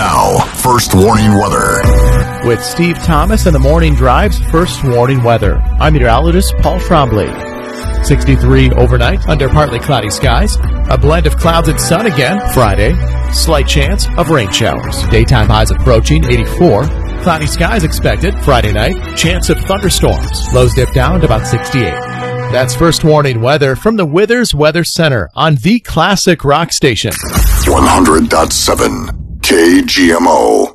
Now, first warning weather. With Steve Thomas and the Morning Drive's first warning weather. I'm meteorologist Paul Trombley. 63 overnight under partly cloudy skies. A blend of clouds and sun again Friday. Slight chance of rain showers. Daytime highs approaching 84. Cloudy skies expected Friday night. Chance of thunderstorms. Lows dip down to about 68. That's first warning weather from the Withers Weather Center on the Classic Rock Station. 100.7 KGMO.